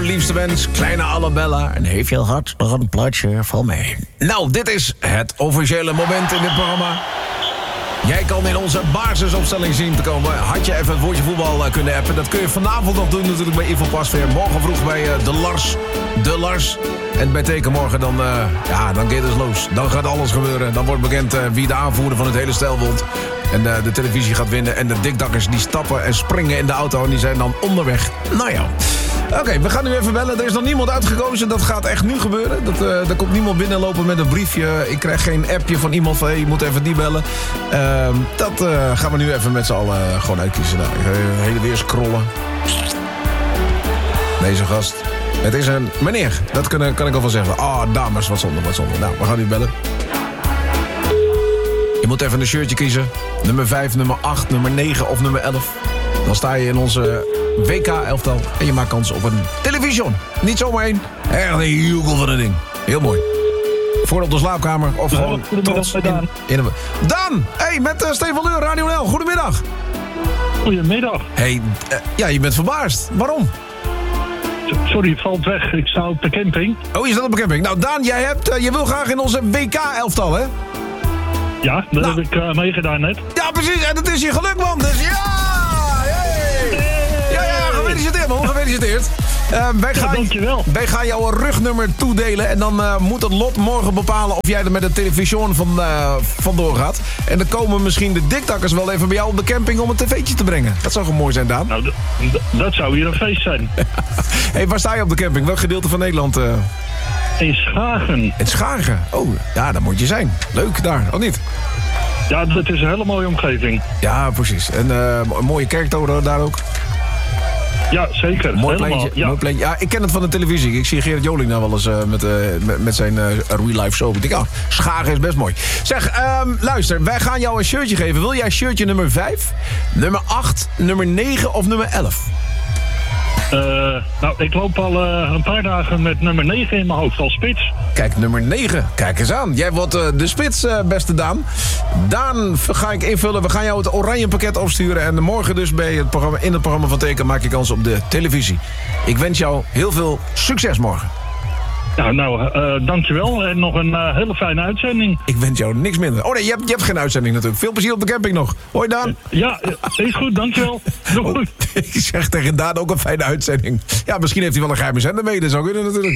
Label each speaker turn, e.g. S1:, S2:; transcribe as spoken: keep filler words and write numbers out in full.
S1: allerliefste wens, kleine Annabella. En heeft je hart nog een plaatje van mij? Nou, dit is het officiële moment in dit programma. Jij kan in onze basisopstelling zien te komen. Had je even het woordje voetbal kunnen appen. Dat kun je vanavond nog doen natuurlijk bij Ivo Pasveer. Morgen vroeg bij uh, de Lars. De Lars. En bij Tekenmorgen dan, uh, ja, dan gaat het los. Dan gaat alles gebeuren. Dan wordt bekend uh, wie de aanvoerder van het hele stel wordt. En uh, de televisie gaat winnen. En de dikdakkers die stappen en springen in de auto. En die zijn dan onderweg naar jou. Oké, okay, we gaan nu even bellen. Er is nog niemand uitgekozen. Dat gaat echt nu gebeuren. Dat, uh, er komt niemand binnenlopen met een briefje. Ik krijg geen appje van iemand van... Hey, je moet even die bellen. Uh, dat uh, gaan we nu even met z'n allen uh, gewoon uitkiezen. Nou, ik ga uh, hele weer scrollen. Deze gast. Het is een meneer. Dat kan, kan ik al van zeggen. Ah, oh, dames, wat zonde, wat zonde. Nou, we gaan nu bellen. Je moet even een shirtje kiezen. Nummer vijf, nummer acht, nummer negen of nummer elf. Dan sta je in onze W K-elftal en je maakt kans op een television. Niet zomaar één. Echt een joekel van een ding. Heel mooi. Voor op de slaapkamer of ja, gewoon trots in, in een... Daan! Hey, met uh, Stefan Leur, Radio N L. Goedemiddag.
S2: Goedemiddag.
S1: Hey, uh, ja, je bent verbaasd. Waarom?
S2: Sorry, het valt weg. Ik sta op de camping.
S1: Oh, je staat op de camping. Nou, Daan, jij hebt, uh, je wil graag in onze W K-elftal, hè?
S2: Ja, dat
S1: nou.
S2: heb ik uh, meegedaan net.
S1: Ja, precies. En het is je geluk, man. Dus ja! Ja, ja, gefeliciteerd, man. Gefeliciteerd. Uh, wij, gaan,
S2: ja, dankjewel.
S1: wij gaan jou een rugnummer toedelen. En dan uh, moet het lot morgen bepalen of jij er met de television van, uh, vandoor gaat. En dan komen misschien de diktakkers wel even bij jou op de camping om een tv'tje te brengen. Dat zou gewoon mooi zijn, Daan.
S2: Nou, d- d- dat zou hier een feest zijn.
S1: Hey, waar sta je op de camping? Welk gedeelte van Nederland? Uh...
S2: In Schagen.
S1: In Schagen? Oh, ja, daar moet je zijn. Leuk daar, of niet?
S2: Ja, dat is een hele mooie omgeving.
S1: Ja, precies. En uh, een mooie kerktoren daar ook.
S2: Ja, zeker.
S1: Mooi pleintje, ja. Mooi pleintje. Ja, ik ken het van de televisie. Ik zie Gerrit Joling nou wel eens uh, met, uh, met, met zijn uh, real life show. Ik denk, ja, Schagen is best mooi. Zeg, um, luister, wij gaan jou een shirtje geven. Wil jij shirtje nummer vijf, nummer acht, nummer negen of nummer elf?
S2: Uh, nou, ik loop al uh, een paar dagen met nummer negen in mijn hoofd als spits.
S1: Kijk, nummer negen. Kijk eens aan. Jij wordt uh, de spits, uh, beste Daan. Daan ga ik invullen. We gaan jou het oranje pakket opsturen. En morgen dus bij het programma, in het programma van Teken maak je kans op de televisie. Ik wens jou heel veel succes morgen.
S2: Ja, nou, uh, dankjewel. En nog een uh, hele fijne uitzending.
S1: Ik wens jou niks minder. Oh nee, je hebt, je hebt geen uitzending natuurlijk. Veel plezier op de camping nog. Hoi Daan.
S2: Ja, is goed, dankjewel. Doei.
S1: Oh, ik zeg tegen Daan ook een fijne uitzending. Ja, misschien heeft hij wel een geheime zender mee. Dat zou kunnen natuurlijk.